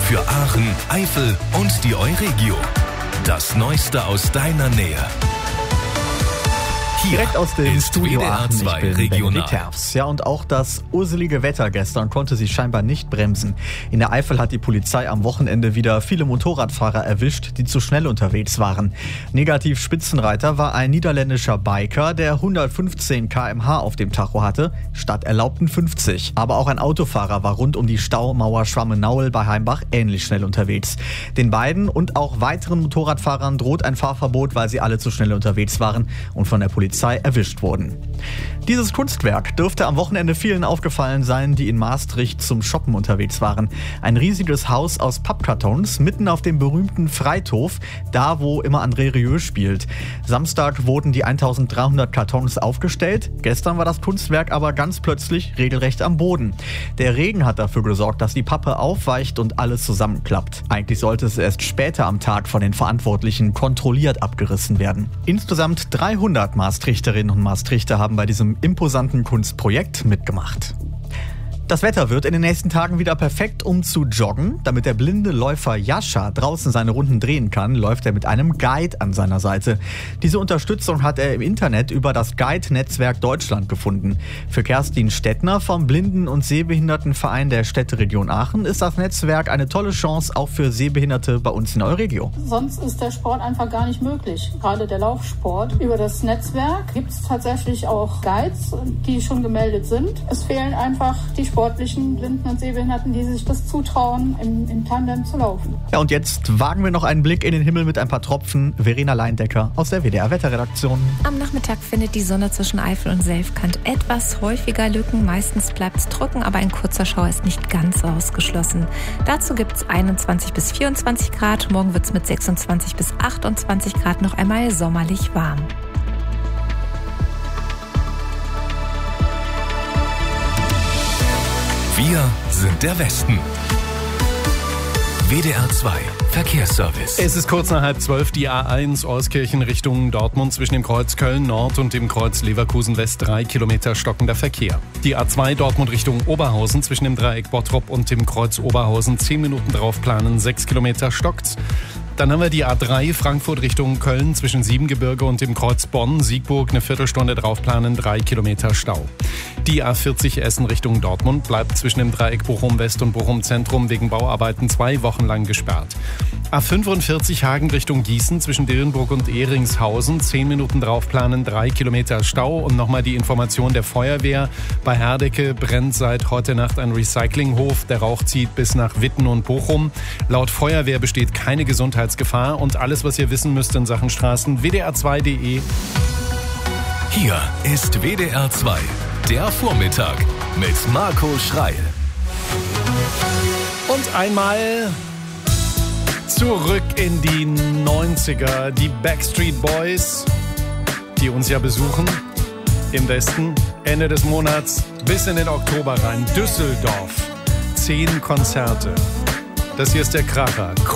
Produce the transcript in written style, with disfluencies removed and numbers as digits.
Für Aachen, Eifel und die Euregio. Das Neueste aus deiner Nähe. Hier direkt aus dem ist Studio WDR Aachen. 2 Ich bin Regional. Benedikt Herbst. Ja, und auch das urselige Wetter gestern konnte sich scheinbar nicht bremsen. In der Eifel hat die Polizei am Wochenende wieder viele Motorradfahrer erwischt, die zu schnell unterwegs waren. Negativ Spitzenreiter war ein niederländischer Biker, der 115 km/h auf dem Tacho hatte, statt erlaubten 50. Aber auch ein Autofahrer war rund um die Staumauer Schwammenau bei Heimbach ähnlich schnell unterwegs. Den beiden und auch weiteren Motorradfahrern droht ein Fahrverbot, weil sie alle zu schnell unterwegs waren und von der Polizei erwischt wurden. Dieses Kunstwerk dürfte am Wochenende vielen aufgefallen sein, die in Maastricht zum Shoppen unterwegs waren. Ein riesiges Haus aus Pappkartons mitten auf dem berühmten Freithof, da wo immer André Rieu spielt. Samstag wurden die 1300 Kartons aufgestellt. Gestern war das Kunstwerk aber ganz plötzlich regelrecht am Boden. Der Regen hat dafür gesorgt, dass die Pappe aufweicht und alles zusammenklappt. Eigentlich sollte es erst später am Tag von den Verantwortlichen kontrolliert abgerissen werden. Insgesamt 300 Maastrichterinnen und Maastrichter haben bei diesem imposanten Kunstprojekt mitgemacht. Das Wetter wird in den nächsten Tagen wieder perfekt, um zu joggen. Damit der blinde Läufer Jascha draußen seine Runden drehen kann, läuft er mit einem Guide an seiner Seite. Diese Unterstützung hat er im Internet über das Guide-Netzwerk Deutschland gefunden. Für Kerstin Stettner vom Blinden- und Sehbehindertenverein der Städteregion Aachen ist das Netzwerk eine tolle Chance, auch für Sehbehinderte bei uns in der Euregio. Sonst ist der Sport einfach gar nicht möglich, gerade der Laufsport. Über das Netzwerk gibt es tatsächlich auch Guides, die schon gemeldet sind. Es fehlen einfach die sportlichen Blinden und Sehbehinderten, die sich das zutrauen, im Tandem zu laufen. Ja, und jetzt wagen wir noch einen Blick in den Himmel mit ein paar Tropfen. Verena Leindecker aus der WDR-Wetterredaktion. Am Nachmittag findet die Sonne zwischen Eifel und Selfkant etwas häufiger Lücken. Meistens bleibt es trocken, aber ein kurzer Schauer ist nicht ganz ausgeschlossen. Dazu gibt es 21 bis 24 Grad. Morgen wird es mit 26 bis 28 Grad noch einmal sommerlich warm. Wir sind der Westen. WDR 2 Verkehrsservice. Es ist kurz nach 11:30, die A1 Euskirchen Richtung Dortmund zwischen dem Kreuz Köln Nord und dem Kreuz Leverkusen West 3 Kilometer stockender Verkehr. Die A2 Dortmund Richtung Oberhausen zwischen dem Dreieck Bottrop und dem Kreuz Oberhausen 10 Minuten drauf planen, 6 Kilometer stockt's. Dann haben wir die A3 Frankfurt Richtung Köln zwischen Siebengebirge und dem Kreuz Bonn-Siegburg eine Viertelstunde draufplanen, 3 Kilometer Stau. Die A40 Essen Richtung Dortmund bleibt zwischen dem Dreieck Bochum West und Bochum Zentrum wegen Bauarbeiten 2 Wochen lang gesperrt. A45 Hagen Richtung Gießen zwischen Dillenburg und Ehringshausen 10 Minuten draufplanen, 3 Kilometer Stau. Und nochmal die Information der Feuerwehr. Bei Herdecke brennt seit heute Nacht ein Recyclinghof. Der Rauch zieht bis nach Witten und Bochum. Laut Feuerwehr besteht keine Gesundheitsgefahr. Und alles, was ihr wissen müsst in Sachen Straßen, wdr2.de. Hier ist WDR 2, der Vormittag mit Marco Schreil. Und einmal zurück in die 90er. Die Backstreet Boys, die uns ja besuchen im Westen. Ende des Monats bis in den Oktober rein. Düsseldorf. 10 Konzerte. Das hier ist der Kracher.